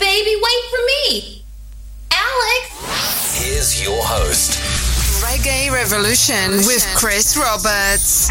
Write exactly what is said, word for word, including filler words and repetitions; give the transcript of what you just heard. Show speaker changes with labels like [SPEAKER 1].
[SPEAKER 1] baby, wait for me. Alex.
[SPEAKER 2] Here's your host.
[SPEAKER 3] Reggae Revolution with Chris Roberts.